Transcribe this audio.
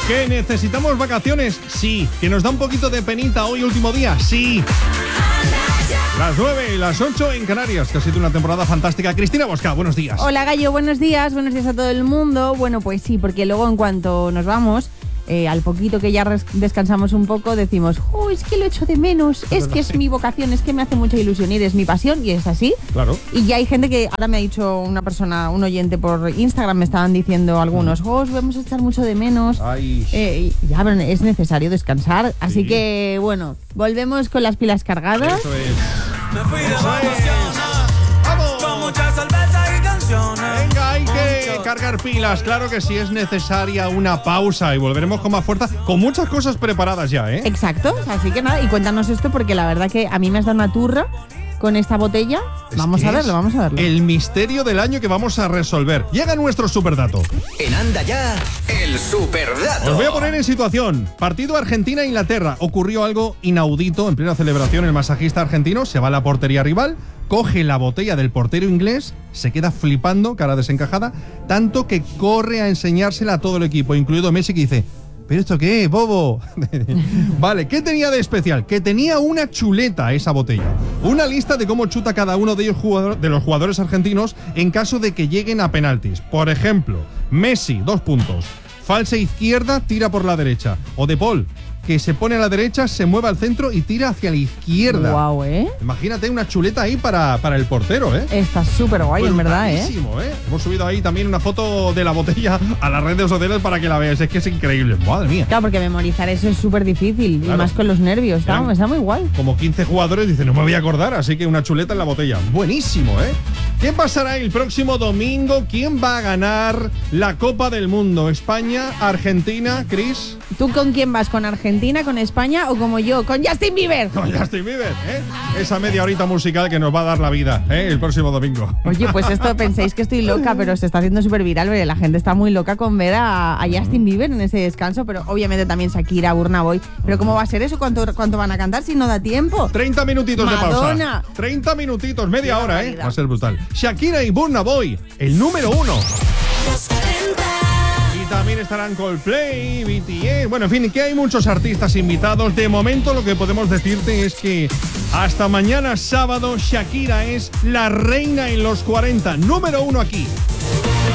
¿Que necesitamos vacaciones? Sí. ¿Que nos da un poquito de penita hoy último día? Sí. Las 9 y las 8 en Canarias, que ha sido una temporada fantástica. Cristina Bosca, buenos días. Hola Gallo, buenos días a todo el mundo. Bueno, pues sí, porque luego en cuanto nos vamos, al poquito que ya descansamos un poco, decimos, es que lo echo de menos, es que es mi vocación, es que me hace mucha ilusión ir, es mi pasión, y es así. Claro. Y ya hay gente que, ahora me ha dicho una persona, un oyente por Instagram, me estaban diciendo algunos, os vamos a echar mucho de menos. Ya, pero es necesario descansar, así que, bueno, volvemos con las pilas cargadas. Eso es. Me fui de vacaciones, ¡vamos! con mucha cerveza y canciones. Venga, hay que cargar pilas. Claro que sí, es necesaria una pausa y volveremos con más fuerza, con muchas cosas preparadas ya, ¿eh? Exacto, así que nada, y cuéntanos esto porque la verdad que a mí me has dado una turra con esta botella. Vamos a verlo. El misterio del año que vamos a resolver. Llega nuestro superdato. En Anda Ya, el superdato. Os voy a poner en situación. Partido Argentina-Inglaterra. Ocurrió algo inaudito en plena celebración. El masajista argentino se va a la portería rival, coge la botella del portero inglés, se queda flipando, cara desencajada, tanto que corre a enseñársela a todo el equipo, incluido Messi, que dice: ¿pero esto qué es, bobo? Vale, ¿qué tenía de especial? Que tenía una chuleta esa botella. Una lista de cómo chuta cada uno de los jugadores argentinos en caso de que lleguen a penaltis. Por ejemplo, Messi, 2 puntos. Falsa izquierda, tira por la derecha. O De Paul, que se pone a la derecha, se mueve al centro y tira hacia la izquierda. Guau, ¿eh? Imagínate una chuleta ahí para el portero, ¿eh? Está súper guay, en verdad, ¿eh? Hemos subido ahí también una foto de la botella a las redes sociales para que la veáis. Es que es increíble, madre mía. Claro, porque memorizar eso es súper difícil, Claro. y más con los nervios. Está muy guay. Como 15 jugadores dicen, no me voy a acordar, así que una chuleta en la botella. Buenísimo, ¿eh? ¿Qué pasará el próximo domingo? ¿Quién va a ganar la Copa del Mundo? ¿España? ¿Argentina? ¿Chris? ¿Tú con quién vas? ¿Con Argentina, con España o como yo, con Justin Bieber? Con Justin Bieber, ¿eh? Esa media horita musical que nos va a dar la vida, ¿eh? El próximo domingo. Oye, pues esto pensáis que estoy loca, pero se está haciendo súper viral, porque la gente está muy loca con ver a Justin Bieber en ese descanso, pero obviamente también Shakira, Burna Boy. ¿Pero cómo va a ser eso? ¿Cuánto van a cantar si no da tiempo? 30 minutitos Madonna. de pausa. 30 minutitos, media hora, barbaridad. Va a ser brutal. Shakira y Burna Boy, el número 1. Y también estarán Coldplay, BTS. Bueno, en fin, que hay muchos artistas invitados. De momento lo que podemos decirte es que hasta mañana sábado Shakira es la reina en los 40. Número 1 aquí,